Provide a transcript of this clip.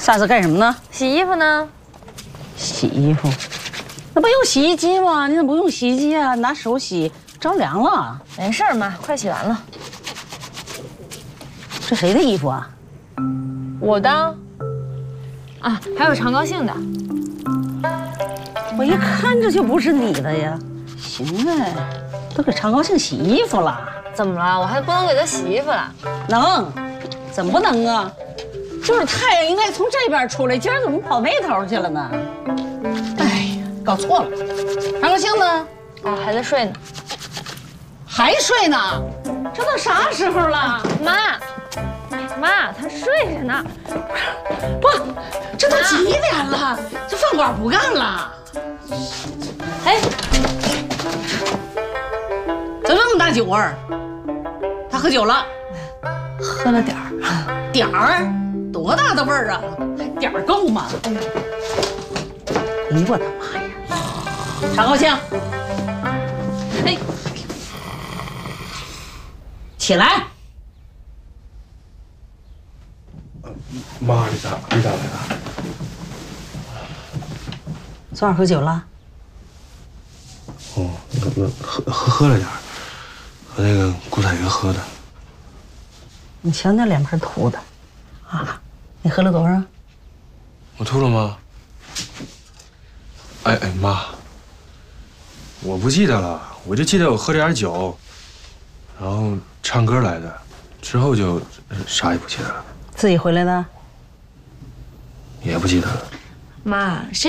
啥是干什么呢？ 洗衣服呢。 洗衣服，那不用洗衣机吗？你怎么不用洗衣机啊？拿手洗，着凉了。 没事儿，妈，快洗完了。 这谁的衣服啊？ 我的。啊，还有常高兴的。 我一看这就不是你的呀。行哎，都给常高兴洗衣服了。 怎么了？我还不能给他洗衣服了？ 能？怎么不能啊？就是太阳应该从这边出来，今儿怎么跑那头去了呢？哎呀，搞错了。常高兴呢？ 啊，还在睡呢。 还睡呢？这都啥时候了？ 妈，他睡着呢。 不，这都几点了？这饭馆不干了。 哎， 怎么那么大酒味儿？他喝酒了？ 喝了点儿。 点儿？多大的味儿啊？还点儿够吗？哎呦我的妈呀！常高兴，哎，起来！ 妈，你咋来了？ 昨晚喝酒了？ 哦，那喝了点儿，和那个顾彩云喝的。 你瞧那脸盆涂的，啊，你喝了多少？ 我吐了吗？哎，妈，我不记得了，我就记得我喝了点酒，然后唱歌来的，之后就啥也不记得了。 自己回来的？ 也不记得了。 妈，谁